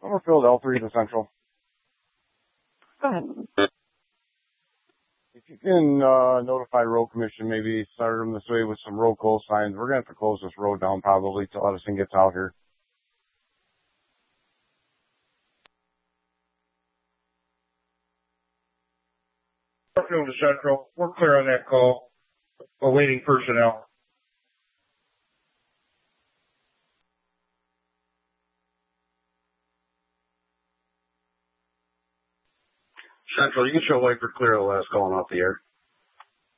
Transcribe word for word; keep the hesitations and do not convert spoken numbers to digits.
Summerfield, L three to Central. Go ahead. If you can uh, notify road commission, maybe start them this way with some road close signs. We're going to have to close this road down probably till Edison gets out here. Summerfield to Central. We're clear on that call. Awaiting personnel. Central, you can show light for clear the last calling off the air.